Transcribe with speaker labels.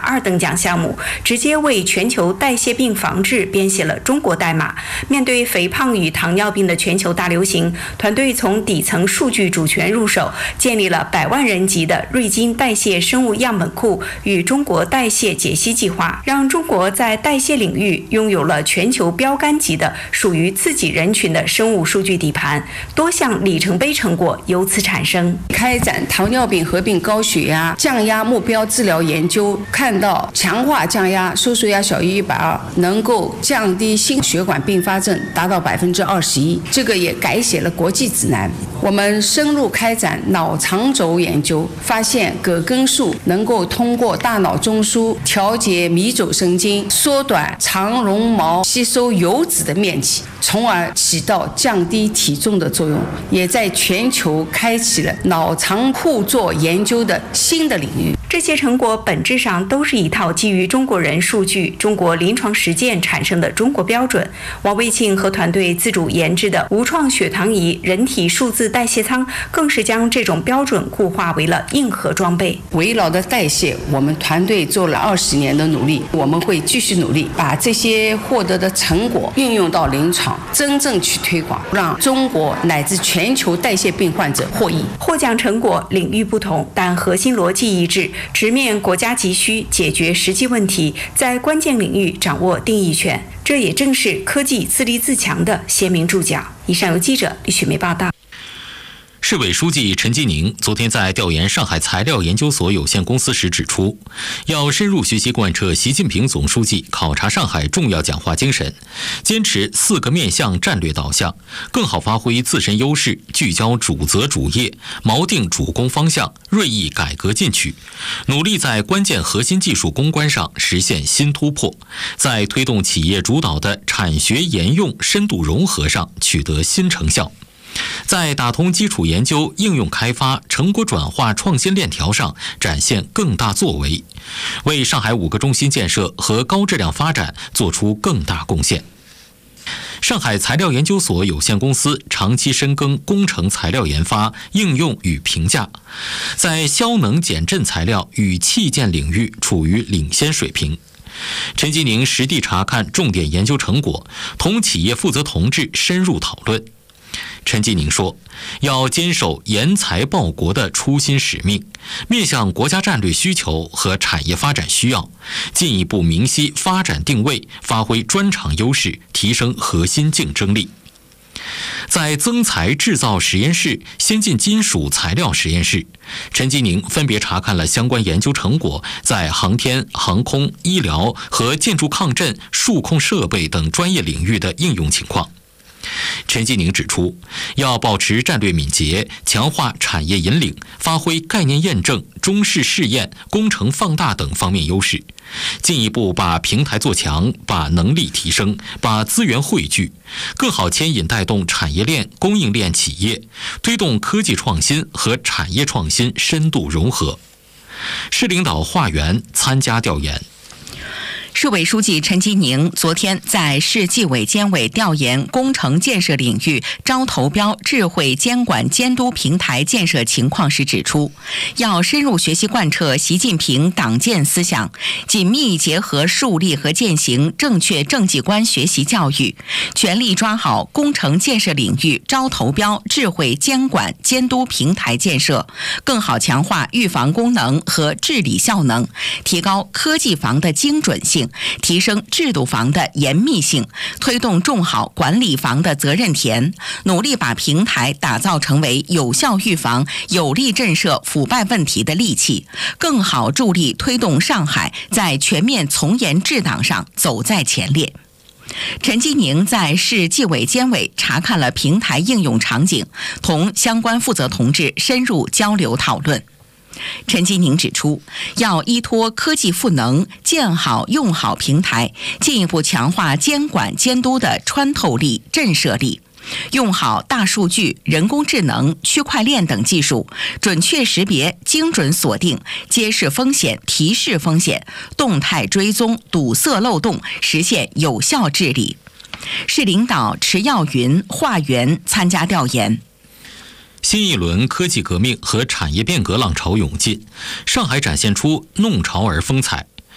Speaker 1: 2等奖项目，直接为全球代谢病防治编写了中国代码。面对肥胖与糖尿病的全球大流行，团队从底层数据主权入手，建立了100万人级的瑞金代谢生物样本库与中国代谢解析计划，让中国在代谢领域拥有了全球标杆级的属于自己人群的生物数据底盘，多项里程碑成果由此产生。
Speaker 2: 开展糖尿病合并高血压降压目标治疗研究，看到强化降压，收缩压小于120，能够降低心血管并发症达到21%，这个也改写了国际指南。我们深入开展脑肠轴研究，发现葛根素能够通过大脑中枢调节迷走神经，缩短肠绒毛吸收油脂的面积，从而起到降低体重的作用，也在全球开启了脑肠互作研究的新的领域。
Speaker 1: 这些成果本质上都是一套基于中国人数据、中国临床实践产生的中国标准。王卫庆和团队自主研制的无创血糖仪人体数字代谢舱，更是将这种标准固化为了硬核装备。
Speaker 2: 围绕着代谢，我们团队做了20年的努力，我们会继续努力，把这些获得的成果运用到临床，真正去推广，让中国乃至全球代谢病患者获益。
Speaker 1: 获奖成果领域不同，但核心逻辑一致，直面国家急需，解决实际问题，在关键领域掌握定义权，这也正是科技自立自强的鲜明注脚。以上由记者李雪梅报道。
Speaker 3: 市委书记陈吉宁昨天在调研上海材料研究所有限公司时指出，要深入学习贯彻习近平总书记考察上海重要讲话精神，坚持4个面向战略导向，更好发挥自身优势，聚焦主责主业，锚定主攻方向，锐意改革进取，努力在关键核心技术攻关上实现新突破，在推动企业主导的产学研用深度融合上取得新成效，在打通基础研究、应用开发、成果转化创新链条上展现更大作为，为上海5个中心建设和高质量发展做出更大贡献。上海材料研究所有限公司长期深耕工程材料研发、应用与评价，在消能减震材料与器件领域处于领先水平。陈吉宁实地查看重点研究成果，同企业负责同志深入讨论。陈吉宁说，要坚守研才报国的初心使命，面向国家战略需求和产业发展需要，进一步明晰发展定位，发挥专长优势，提升核心竞争力。在增材制造实验室、先进金属材料实验室，陈吉宁分别查看了相关研究成果在航天、航空、医疗和建筑抗震、数控设备等专业领域的应用情况。陈吉宁指出，要保持战略敏捷，强化产业引领，发挥概念验证、中试试验、工程放大等方面优势，进一步把平台做强，把能力提升，把资源汇聚，更好牵引带动产业链、供应链企业，推动科技创新和产业创新深度融合。市领导华元参加调研。
Speaker 4: 市委书记陈吉宁昨天在市纪委监委调研工程建设领域招投标智慧监管监督平台建设情况时指出，要深入学习贯彻习近平党建思想，紧密结合树立和践行正确政绩观学习教育，全力抓好工程建设领域招投标智慧监管监督平台建设，更好强化预防功能和治理效能，提高科技防的精准性，提升制度防的严密性，推动种好管理防的责任田，努力把平台打造成为有效预防、有力震慑腐败问题的利器，更好助力推动上海在全面从严治党上走在前列。陈吉宁在市纪委监委查看了平台应用场景，同相关负责同志深入交流讨论。陈吉宁指出，要依托科技赋能，建好用好平台，进一步强化监管监督的穿透力、震慑力，用好大数据、人工智能、区块链等技术，准确识别、精准锁定、揭示风险、提示风险，动态追踪堵塞漏洞，实现有效治理。市领导迟耀云、华元参加调研。
Speaker 3: 新一轮科技革命和产业变革浪潮涌进，上海展现出弄潮儿风采。